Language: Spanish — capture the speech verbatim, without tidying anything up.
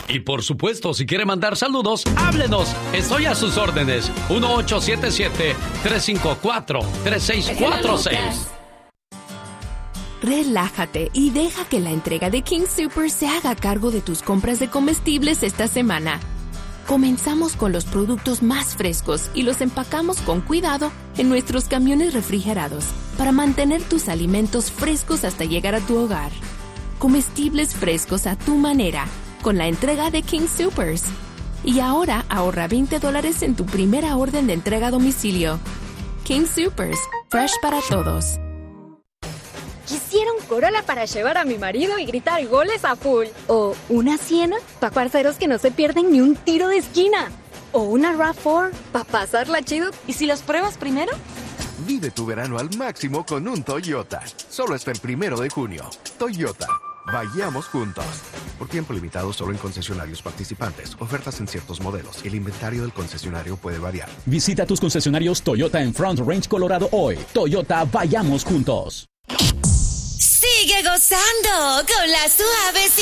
Y por supuesto, si quiere mandar saludos, háblenos. Estoy a sus órdenes. uno ocho siete siete, tres cinco cuatro, tres seis cuatro seis. Relájate y deja que la entrega de King Soopers se haga cargo de tus compras de comestibles esta semana. Comenzamos con los productos más frescos y los empacamos con cuidado en nuestros camiones refrigerados para mantener tus alimentos frescos hasta llegar a tu hogar. Comestibles frescos a tu manera, con la entrega de King Soopers. Y ahora ahorra veinte dólares en tu primera orden de entrega a domicilio. King Soopers, fresh para todos. Quisiera un Corolla para llevar a mi marido y gritar goles a full. O una Siena para parceros que no se pierden ni un tiro de esquina. O una RAV cuatro para pasarla chido. ¿Y si los pruebas primero? Vive tu verano al máximo con un Toyota. Solo hasta el primero de junio. Toyota. Vayamos juntos. Por tiempo limitado solo en concesionarios participantes. Ofertas en ciertos modelos. El inventario del concesionario puede variar. Visita tus concesionarios Toyota en Front Range, Colorado hoy. Toyota, vayamos juntos. Sigue gozando con la suave